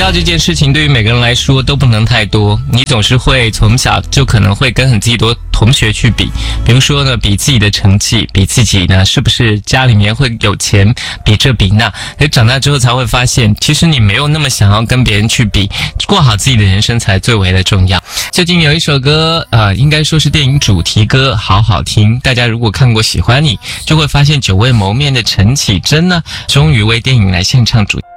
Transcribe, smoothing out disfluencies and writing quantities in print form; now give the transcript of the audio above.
较这件事情对于每个人来说都不能太多，你总是会从小就可能会跟很多同学去比，比如说呢，比自己的成绩，比自己呢是不是家里面会有钱，比这比那。可长大之后才会发现，其实你没有那么想要跟别人去比，过好自己的人生才最为的重要。最近有一首歌应该说是电影主题歌，好好听。大家如果看过《喜欢你》，就会发现久未谋面的陈绮贞呢，终于为电影来献唱主题。